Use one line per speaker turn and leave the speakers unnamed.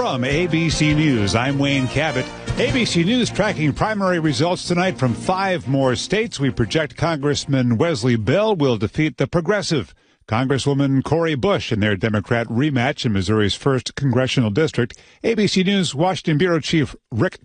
From ABC News, I'm Wayne Cabot. ABC News tracking primary results tonight from 5 more states. We project Congressman Wesley Bell will defeat the Progressive Congresswoman Cori Bush in their Democrat rematch in Missouri's 1st congressional district. ABC News Washington Bureau Chief Rick